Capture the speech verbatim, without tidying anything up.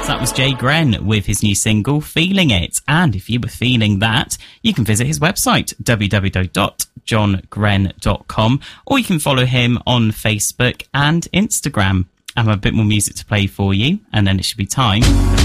So that was Jay Gren with his new single, Feeling It. And if you were feeling that, you can visit his website, w w w dot john gren dot com, or you can follow him on Facebook and Instagram. I have a bit more music to play for you, and then it should be time